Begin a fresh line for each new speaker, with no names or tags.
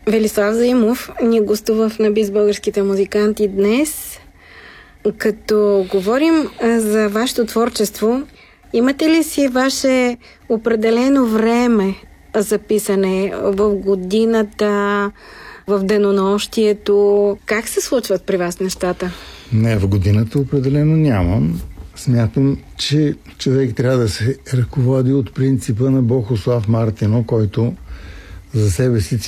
Велислав Заимов ни гостува в Набис българските музиканти днес. Като говорим за вашето творчество, имате ли си ваше определено време за писане в годината, в денонощието? Как се случват при вас нещата?
Не, в годината определено нямам. Смятам, че човек трябва да се ръководи от принципа на Богослав Мартино, който за себе си